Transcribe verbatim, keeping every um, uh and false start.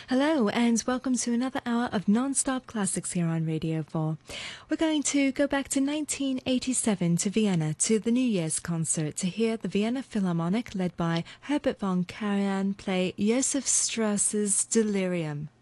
Hello, and welcome to another hour of non-stop classics here on Radio four. We're going to go back to nineteen eighty-seven to Vienna to the New Year's concert to hear the Vienna Philharmonic led by Herbert von Karajan play Josef Strauss's Delirium.